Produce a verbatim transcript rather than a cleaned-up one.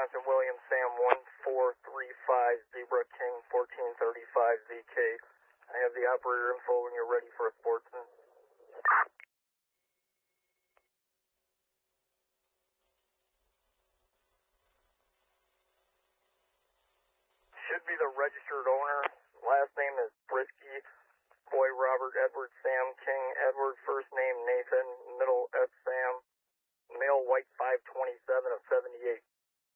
Wisconsin, William Sam one four three five, Zebra King fourteen thirty-five Z K. I have the operator info when you're ready for a sportsman. Should be the registered owner. Last name is Brisky. Boy Robert Edward Sam King Edward. First name Nathan. Middle F Sam. Male white five twenty-seven of seventy-eight.